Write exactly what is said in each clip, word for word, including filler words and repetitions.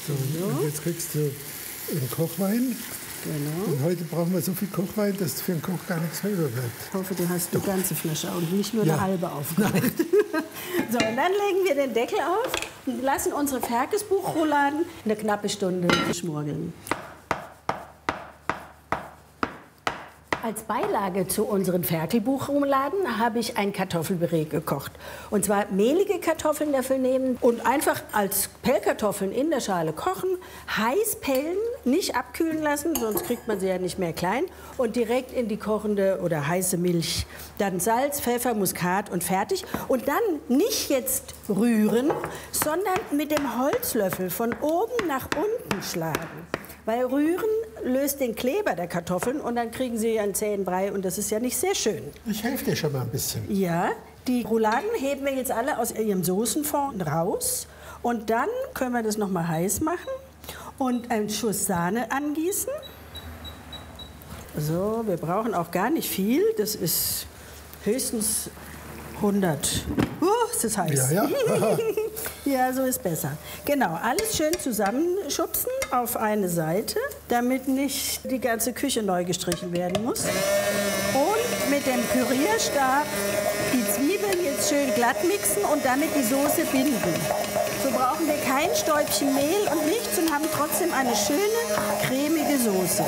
So, und jetzt kriegst du einen Kochwein. Genau. Und heute brauchen wir so viel Kochwein, dass für den Koch gar nichts mehr überbleibt. Ich hoffe, du hast die ganze Flasche und nicht nur Ja. eine halbe aufgemacht. So, und dann legen wir den Deckel auf und lassen unsere Ferkes-Buchrouladen eine knappe Stunde schmorgeln. Als Beilage zu unseren Ferkelbuchrouladen habe ich ein Kartoffelpüree gekocht. Und zwar mehlige Kartoffeln dafür nehmen und einfach als Pellkartoffeln in der Schale kochen, heiß pellen, nicht abkühlen lassen, sonst kriegt man sie ja nicht mehr klein, und direkt in die kochende oder heiße Milch. Dann Salz, Pfeffer, Muskat und fertig. Und dann nicht jetzt rühren, sondern mit dem Holzlöffel von oben nach unten schlagen. Weil Rühren löst den Kleber der Kartoffeln und dann kriegen sie einen zähen Brei und das ist ja nicht sehr schön. Ich helfe dir schon mal ein bisschen. Ja, die Rouladen heben wir jetzt alle aus ihrem Soßenfond raus und dann können wir das noch mal heiß machen und einen Schuss Sahne angießen. So, wir brauchen auch gar nicht viel, das ist höchstens hundert. Uh, ist das heiß. Ja, ja. Ja, so ist besser. Genau, alles schön zusammenschubsen auf eine Seite, damit nicht die ganze Küche neu gestrichen werden muss. Und mit dem Pürierstab die Zwiebeln jetzt schön glatt mixen und damit die Soße binden. So brauchen wir kein Stäubchen Mehl und nichts und haben trotzdem eine schöne, cremige Soße.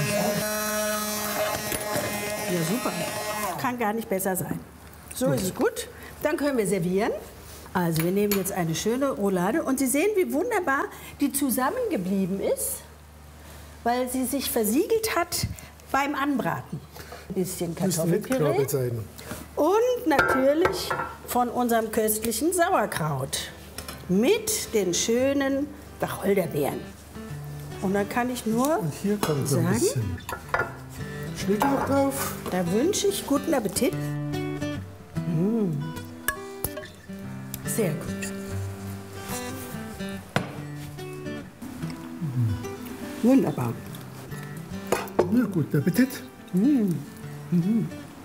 Ja, super. Kann gar nicht besser sein. So ist es gut. Dann können wir servieren. Also wir nehmen jetzt eine schöne Roulade und Sie sehen, wie wunderbar die zusammengeblieben ist, weil sie sich versiegelt hat beim Anbraten. Ein bisschen Kartoffelpüree sein. und natürlich von unserem köstlichen Sauerkraut mit den schönen Wacholderbeeren. Und dann kann ich nur Und hier kommt so ein sagen, bisschen Schnittlauch drauf. da wünsche ich guten Appetit. Mmh. Sehr gut. Wunderbar. Na, guten Appetit. Mm. Mhm.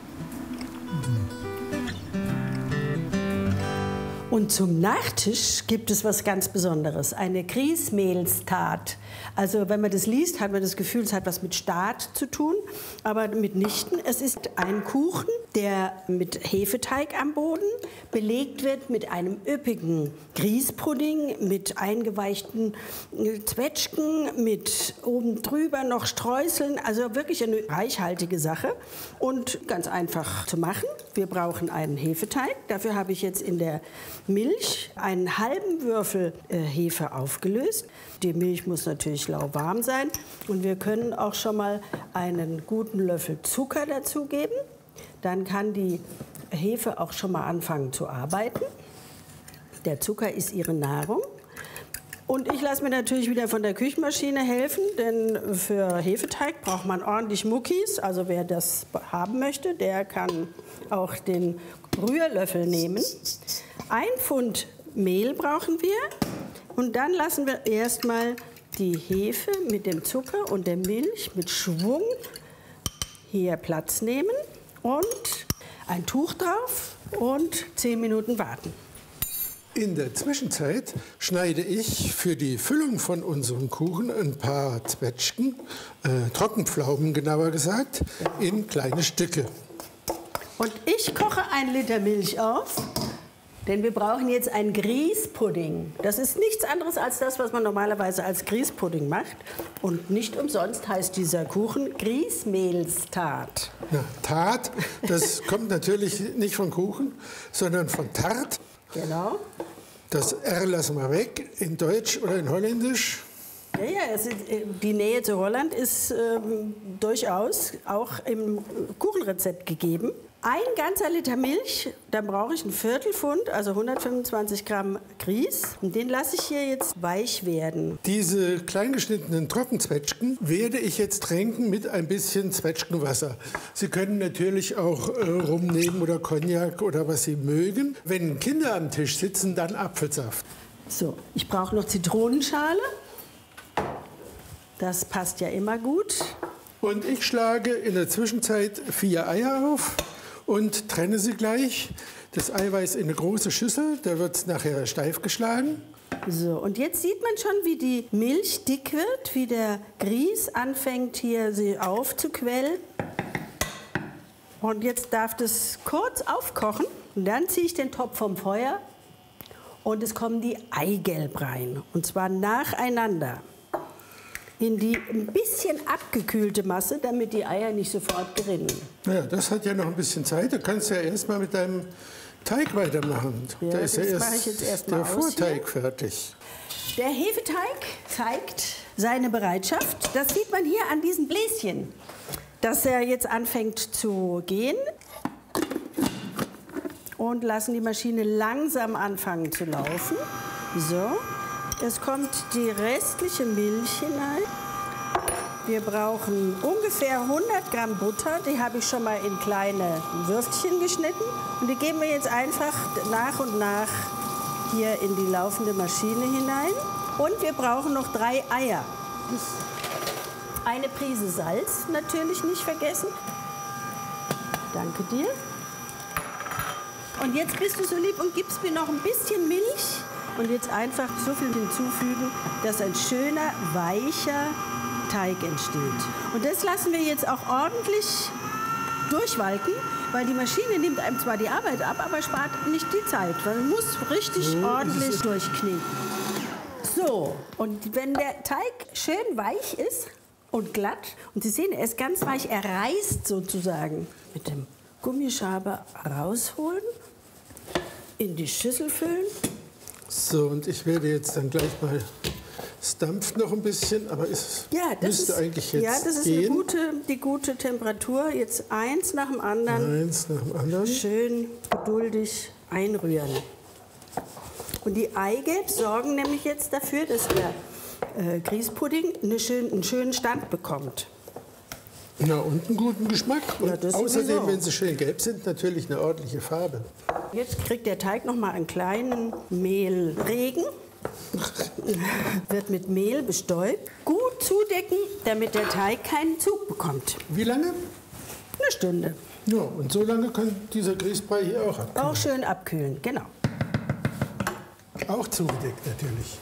Und zum Nachtisch gibt es was ganz Besonderes, eine Grießmehlstart. Also wenn man das liest, hat man das Gefühl, es hat was mit Staat zu tun, aber mitnichten. Es ist ein Kuchen, der mit Hefeteig am Boden belegt wird mit einem üppigen Grießpudding, mit eingeweichten Zwetschgen, mit oben drüber noch Streuseln. Also wirklich eine reichhaltige Sache und ganz einfach zu machen. Wir brauchen einen Hefeteig. Dafür habe ich jetzt in der Milch einen halben Würfel äh, Hefe aufgelöst. Die Milch muss natürlich lauwarm sein. Und wir können auch schon mal einen guten Löffel Zucker dazugeben. Dann kann die Hefe auch schon mal anfangen zu arbeiten. Der Zucker ist ihre Nahrung. Und ich lasse mir natürlich wieder von der Küchenmaschine helfen, denn für Hefeteig braucht man ordentlich Muckis. Also wer das haben möchte, der kann auch den Rührlöffel nehmen. Ein Pfund Mehl brauchen wir und dann lassen wir erstmal die Hefe mit dem Zucker und der Milch mit Schwung hier Platz nehmen und ein Tuch drauf und zehn Minuten warten. In der Zwischenzeit schneide ich für die Füllung von unserem Kuchen ein paar Zwetschgen, äh, Trockenpflaumen genauer gesagt, in kleine Stücke. Und ich koche ein Liter Milch auf, denn wir brauchen jetzt einen Grießpudding. Das ist nichts anderes als das, was man normalerweise als Grießpudding macht. Und nicht umsonst heißt dieser Kuchen Grießmehlstart. Na, Tart, das kommt natürlich nicht von Kuchen, sondern von Tart. Genau. Das R lassen wir weg, in Deutsch oder in Holländisch. Ja, ja, es ist, die Nähe zu Holland ist ähm, durchaus auch im Kuchenrezept gegeben. Ein ganzer Liter Milch, dann brauche ich ein Viertelpfund, also hundertfünfundzwanzig Gramm Grieß. Und den lasse ich hier jetzt weich werden. Diese kleingeschnittenen Trockenzwetschgen werde ich jetzt tränken mit ein bisschen Zwetschgenwasser. Sie können natürlich auch äh, Rum nehmen oder Cognac oder was Sie mögen. Wenn Kinder am Tisch sitzen, dann Apfelsaft. So, ich brauche noch Zitronenschale. Das passt ja immer gut. Und ich schlage in der Zwischenzeit vier Eier auf und trenne sie gleich. Das Eiweiß in eine große Schüssel, da wird es nachher steif geschlagen. So, und jetzt sieht man schon, wie die Milch dick wird, wie der Grieß anfängt, hier sie aufzuquellen. Und jetzt darf das kurz aufkochen. Und dann ziehe ich den Topf vom Feuer und es kommen die Eigelb rein. Und zwar nacheinander in die ein bisschen abgekühlte Masse, damit die Eier nicht sofort gerinnen. Ja, das hat ja noch ein bisschen Zeit. Du kannst ja erst mal mit deinem Teig weitermachen. Ja, da ist ja erst, jetzt erst der mal Vorteig fertig. Der Hefeteig zeigt seine Bereitschaft. Das sieht man hier an diesen Bläschen, dass er jetzt anfängt zu gehen. Und lassen die Maschine langsam anfangen zu laufen. So, es kommt die restliche Milch hinein. Wir brauchen ungefähr hundert Gramm Butter. Die habe ich schon mal in kleine Würstchen geschnitten. Und die geben wir jetzt einfach nach und nach hier in die laufende Maschine hinein. Und wir brauchen noch drei Eier. Eine Prise Salz natürlich nicht vergessen. Danke dir. Und jetzt bist du so lieb und gibst mir noch ein bisschen Milch. Und jetzt einfach so viel hinzufügen, dass ein schöner, weicher Teig entsteht. Und das lassen wir jetzt auch ordentlich durchwalken, weil die Maschine nimmt einem zwar die Arbeit ab, aber spart nicht die Zeit. Weil man muss richtig so ordentlich durchkneten. So, und wenn der Teig schön weich ist und glatt, und Sie sehen, er ist ganz weich, er reißt sozusagen, mit dem Gummischaber rausholen, in die Schüssel füllen. So, und ich werde jetzt dann gleich mal, es dampft noch ein bisschen, aber es ja, das müsste ist, eigentlich jetzt Ja, das ist gehen. Eine gute, die gute Temperatur. Jetzt eins nach dem anderen. Eins nach dem anderen. Schön geduldig einrühren. Und die Eigelb sorgen nämlich jetzt dafür, dass der äh, Grießpudding eine schön, einen schönen Stand bekommt. Na, und einen guten Geschmack. Und ja, das außerdem, sowieso. wenn sie schön gelb sind, natürlich eine ordentliche Farbe. Jetzt kriegt der Teig noch mal einen kleinen Mehlregen. Wird mit Mehl bestäubt. Gut zudecken, damit der Teig keinen Zug bekommt. Wie lange? Eine Stunde. Ja, und so lange kann dieser Grießbrei hier auch abkühlen. Auch schön abkühlen, genau. Auch zugedeckt natürlich.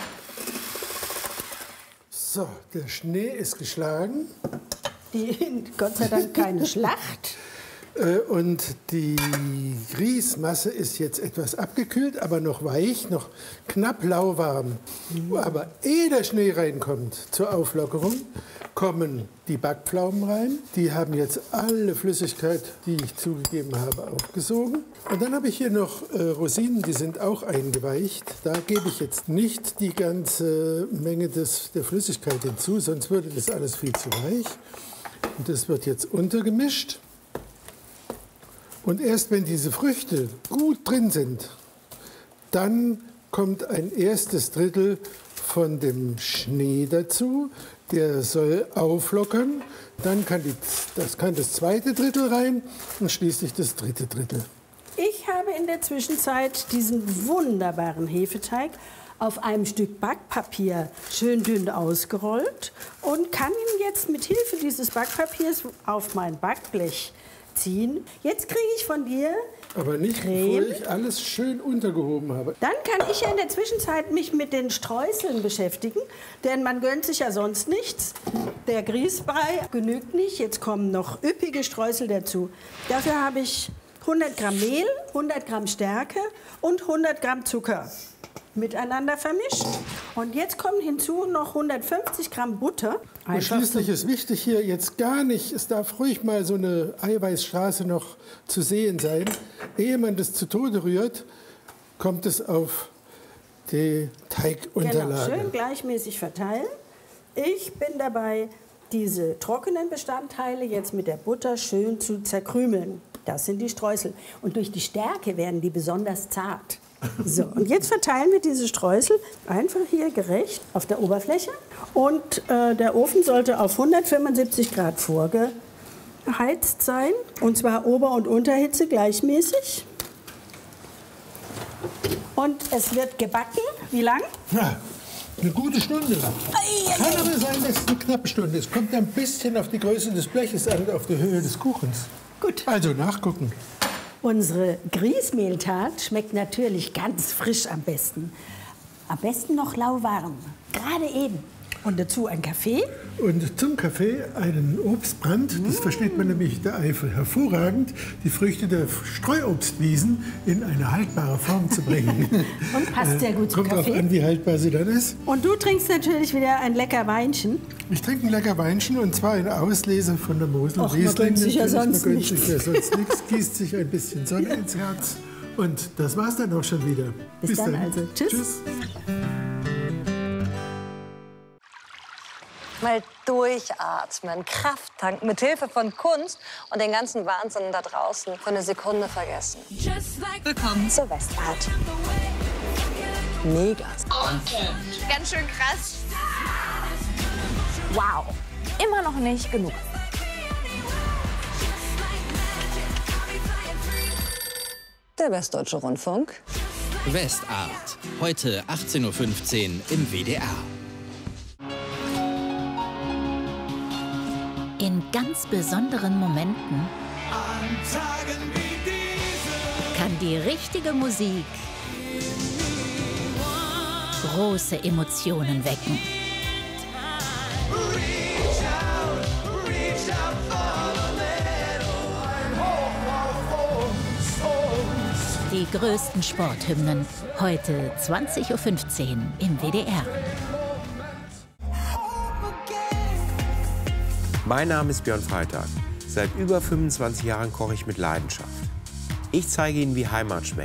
So, der Schnee ist geschlagen. Die, Gott sei Dank keine Schlacht. Und die Grießmasse ist jetzt etwas abgekühlt, aber noch weich, noch knapp lauwarm. Mhm. Aber ehe der Schnee reinkommt zur Auflockerung, kommen die Backpflaumen rein. Die haben jetzt alle Flüssigkeit, die ich zugegeben habe, aufgesogen. Und dann habe ich hier noch äh, Rosinen, die sind auch eingeweicht. Da gebe ich jetzt nicht die ganze Menge des, der Flüssigkeit hinzu, sonst würde das alles viel zu weich. Und das wird jetzt untergemischt. Und erst wenn diese Früchte gut drin sind, dann kommt ein erstes Drittel von dem Schnee dazu. Der soll auflockern. Dann kann, die, das, kann das zweite Drittel rein und schließlich das dritte Drittel. Ich habe in der Zwischenzeit diesen wunderbaren Hefeteig auf einem Stück Backpapier schön dünn ausgerollt und kann ihn jetzt mit Hilfe dieses Backpapiers auf mein Backblech ziehen. Jetzt kriege ich von dir Aber nicht, Creme. bevor ich alles schön untergehoben habe. Dann kann ich ja in der Zwischenzeit mich mit den Streuseln beschäftigen, denn man gönnt sich ja sonst nichts. Der Grießbrei genügt nicht, jetzt kommen noch üppige Streusel dazu. Dafür habe ich hundert Gramm Mehl, hundert Gramm Stärke und hundert Gramm Zucker miteinander vermischt. Und jetzt kommen hinzu noch hundertfünfzig Gramm Butter. Und schließlich ist wichtig hier jetzt gar nicht, es darf ruhig mal so eine Eiweißstraße noch zu sehen sein. Ehe man das zu Tode rührt, kommt es auf die Teigunterlage. Genau, schön gleichmäßig verteilen. Ich bin dabei, diese trockenen Bestandteile jetzt mit der Butter schön zu zerkrümeln. Das sind die Streusel. Und durch die Stärke werden die besonders zart. So, und jetzt verteilen wir diese Streusel einfach hier gerecht auf der Oberfläche. Und äh, der Ofen sollte auf hundertfünfundsiebzig Grad vorgeheizt sein. Und zwar Ober- und Unterhitze gleichmäßig. Und es wird gebacken. Wie lang? Ja, eine gute Stunde. Kann aber sein, dass es eine knappe Stunde ist. Kommt ein bisschen auf die Größe des Bleches an und auf die Höhe des Kuchens. Gut. Also nachgucken. Unsere Grießmehltat schmeckt natürlich ganz frisch am besten. Am besten noch lauwarm, gerade eben. Und dazu ein Kaffee. Und zum Kaffee einen Obstbrand. Das versteht man nämlich in der Eifel hervorragend, die Früchte der Streuobstwiesen in eine haltbare Form zu bringen. Und passt sehr gut zum Kommt Kaffee. Kommt drauf an, wie haltbar sie dann ist. Und du trinkst natürlich wieder ein lecker Weinchen. Ich trinke ein lecker Weinchen, und zwar eine Auslese von der Mosel. Och, man gönnt sich ja sonst man gönnt sich nichts. ja sonst nichts, gießt sich ein bisschen Sonne ins Herz. Und das war's dann auch schon wieder. Bis, Bis dann, dann also. Tschüss. Tschüss. Mal durchatmen, Kraft tanken, mit Hilfe von Kunst und den ganzen Wahnsinn da draußen für eine Sekunde vergessen. Willkommen zur Westart. Mega. Und ganz schön krass. Wow, immer noch nicht genug. Der Westdeutsche Rundfunk. Westart. Heute achtzehn Uhr fünfzehn im W D R. In ganz besonderen Momenten kann die richtige Musik große Emotionen wecken. Die größten Sporthymnen, heute zwanzig Uhr fünfzehn im W D R. Mein Name ist Björn Freitag. Seit über fünfundzwanzig Jahren koche ich mit Leidenschaft. Ich zeige Ihnen, wie Heimat schmeckt.